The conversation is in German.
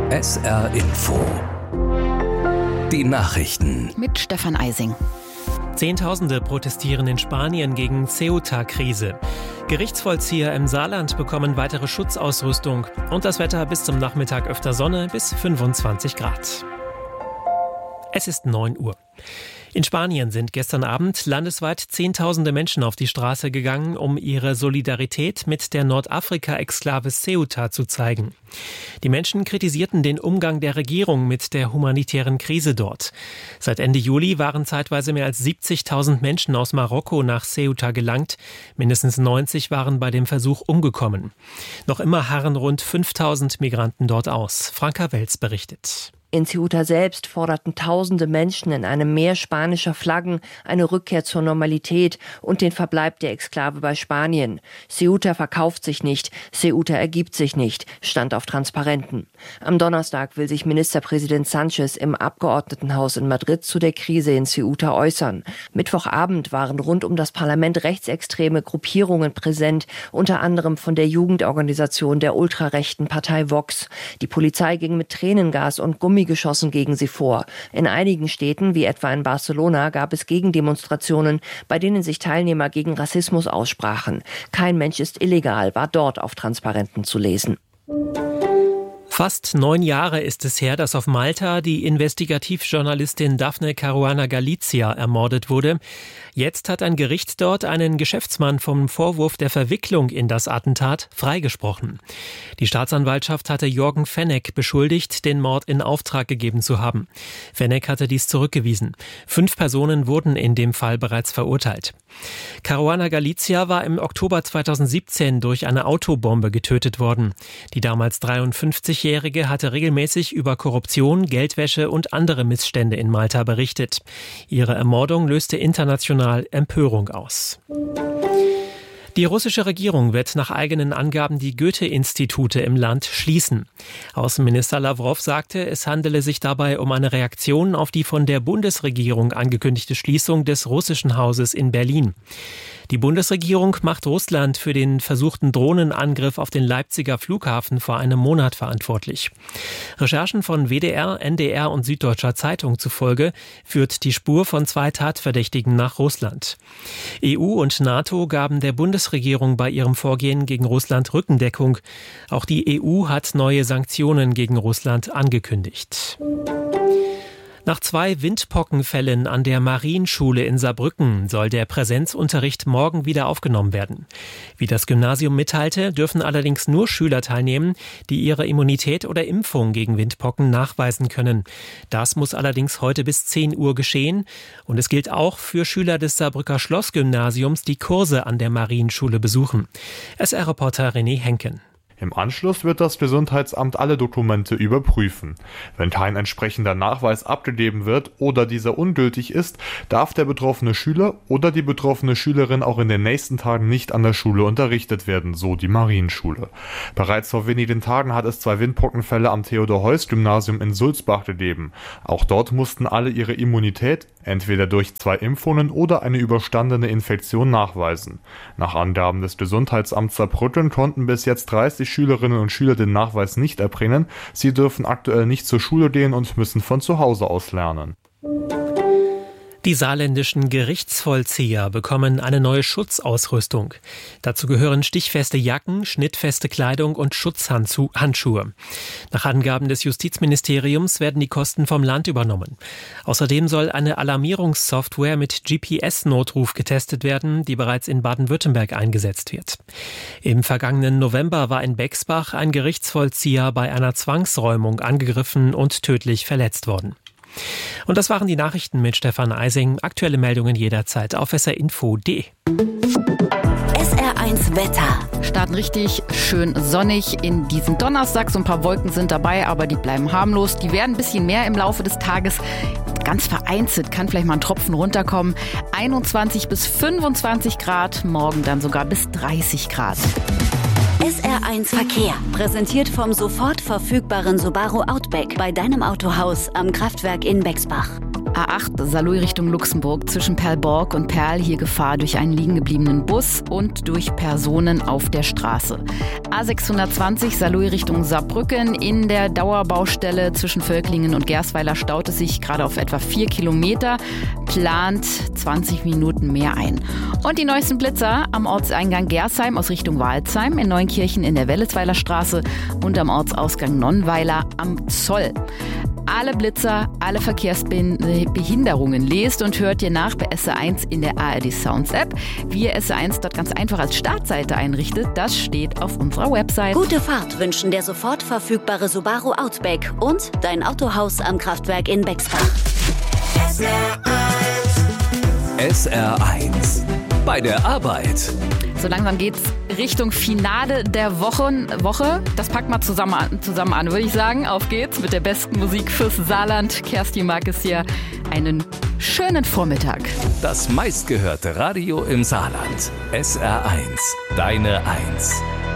SR Info. Die Nachrichten. Mit Stefan Eising. Zehntausende protestieren in Spanien gegen Ceuta-Krise. Gerichtsvollzieher im Saarland bekommen weitere Schutzausrüstung. Und das Wetter bis zum Nachmittag öfter Sonne bis 25 Grad. Es ist 9 Uhr. In Spanien sind gestern Abend landesweit Zehntausende Menschen auf die Straße gegangen, um ihre Solidarität mit der Nordafrika-Exklave Ceuta zu zeigen. Die Menschen kritisierten den Umgang der Regierung mit der humanitären Krise dort. Seit Ende Juli waren zeitweise mehr als 70.000 Menschen aus Marokko nach Ceuta gelangt. Mindestens 90 waren bei dem Versuch umgekommen. Noch immer harren rund 5.000 Migranten dort aus. Franka Welz berichtet. In Ceuta selbst forderten tausende Menschen in einem Meer spanischer Flaggen eine Rückkehr zur Normalität und den Verbleib der Exklave bei Spanien. Ceuta verkauft sich nicht, Ceuta ergibt sich nicht, stand auf Transparenten. Am Donnerstag will sich Ministerpräsident Sánchez im Abgeordnetenhaus in Madrid zu der Krise in Ceuta äußern. Mittwochabend waren rund um das Parlament rechtsextreme Gruppierungen präsent, unter anderem von der Jugendorganisation der ultrarechten Partei Vox. Die Polizei ging mit Tränengas und Gummigeschossen gegen sie vor. In einigen Städten, wie etwa in Barcelona, gab es Gegendemonstrationen, bei denen sich Teilnehmer gegen Rassismus aussprachen. Kein Mensch ist illegal, war dort auf Transparenten zu lesen. Fast 9 Jahre ist es her, dass auf Malta die Investigativjournalistin Daphne Caruana Galizia ermordet wurde. Jetzt hat ein Gericht dort einen Geschäftsmann vom Vorwurf der Verwicklung in das Attentat freigesprochen. Die Staatsanwaltschaft hatte Jorgen Fenech beschuldigt, den Mord in Auftrag gegeben zu haben. Fenech hatte dies zurückgewiesen. 5 Personen wurden in dem Fall bereits verurteilt. Caruana Galizia war im Oktober 2017 durch eine Autobombe getötet worden. Die damals 53-Jährige hatte regelmäßig über Korruption, Geldwäsche und andere Missstände in Malta berichtet. Ihre Ermordung löste international Empörung aus. Die russische Regierung wird nach eigenen Angaben die Goethe-Institute im Land schließen. Außenminister Lawrow sagte, es handele sich dabei um eine Reaktion auf die von der Bundesregierung angekündigte Schließung des russischen Hauses in Berlin. Die Bundesregierung macht Russland für den versuchten Drohnenangriff auf den Leipziger Flughafen vor einem Monat verantwortlich. Recherchen von WDR, NDR und Süddeutscher Zeitung zufolge führt die Spur von 2 Tatverdächtigen nach Russland. EU und NATO gaben der Bundesregierung bei ihrem Vorgehen gegen Russland Rückendeckung. Auch die EU hat neue Sanktionen gegen Russland angekündigt. Nach 2 Windpockenfällen an der Marienschule in Saarbrücken soll der Präsenzunterricht morgen wieder aufgenommen werden. Wie das Gymnasium mitteilte, dürfen allerdings nur Schüler teilnehmen, die ihre Immunität oder Impfung gegen Windpocken nachweisen können. Das muss allerdings heute bis 10 Uhr geschehen. Und es gilt auch für Schüler des Saarbrücker Schlossgymnasiums, die Kurse an der Marienschule besuchen. SR-Reporter René Henken. Im Anschluss wird das Gesundheitsamt alle Dokumente überprüfen. Wenn kein entsprechender Nachweis abgegeben wird oder dieser ungültig ist, darf der betroffene Schüler oder die betroffene Schülerin auch in den nächsten Tagen nicht an der Schule unterrichtet werden, so die Marienschule. Bereits vor wenigen Tagen hat es 2 Windpockenfälle am Theodor-Heuss-Gymnasium in Sulzbach gegeben. Auch dort mussten alle ihre Immunität entweder durch 2 Impfungen oder eine überstandene Infektion nachweisen. Nach Angaben des Gesundheitsamts Saarbrücken konnten bis jetzt 30 Schülerinnen und Schüler den Nachweis nicht erbringen. Sie dürfen aktuell nicht zur Schule gehen und müssen von zu Hause aus lernen. Die saarländischen Gerichtsvollzieher bekommen eine neue Schutzausrüstung. Dazu gehören stichfeste Jacken, schnittfeste Kleidung und Schutzhandschuhe. Nach Angaben des Justizministeriums werden die Kosten vom Land übernommen. Außerdem soll eine Alarmierungssoftware mit GPS-Notruf getestet werden, die bereits in Baden-Württemberg eingesetzt wird. Im vergangenen November war in Bexbach ein Gerichtsvollzieher bei einer Zwangsräumung angegriffen und tödlich verletzt worden. Und das waren die Nachrichten mit Stefan Eising. Aktuelle Meldungen jederzeit auf srinfo.de. SR1 Wetter. Starten richtig schön sonnig in diesen Donnerstag. So ein paar Wolken sind dabei, aber die bleiben harmlos. Die werden ein bisschen mehr im Laufe des Tages. Ganz vereinzelt kann vielleicht mal ein Tropfen runterkommen. 21 bis 25 Grad, morgen dann sogar bis 30 Grad. SR1 Verkehr. Präsentiert vom sofort verfügbaren Subaru Outback bei deinem Autohaus am Kraftwerk in Bexbach. A8 Saarlouis Richtung Luxemburg zwischen Perlborg und Perl hier Gefahr durch einen liegen gebliebenen Bus und durch Personen auf der Straße. A620 Saarlouis Richtung Saarbrücken in der Dauerbaustelle zwischen Völklingen und Gersweiler staut es sich gerade auf etwa 4 Kilometer, plant 20 Minuten mehr ein. Und die neuesten Blitzer am Ortseingang Gersheim aus Richtung Walsheim, in Neunkirchen in der Wellesweiler Straße und am Ortsausgang Nonnweiler am Zoll. Alle Blitzer, alle Verkehrsbehinderungen lest und hört ihr nach bei SR1 in der ARD Sounds App. Wie ihr SR1 dort ganz einfach als Startseite einrichtet, das steht auf unserer Website. Gute Fahrt wünschen der sofort verfügbare Subaru Outback und dein Autohaus am Kraftwerk in Bexbach. SR1 bei der Arbeit. So langsam geht's Richtung Finale der Woche. Das packt mal zusammen an, würde ich sagen. Auf geht's mit der besten Musik fürs Saarland. Kerstin Markes hier. Einen schönen Vormittag. Das meistgehörte Radio im Saarland. SR1, deine 1.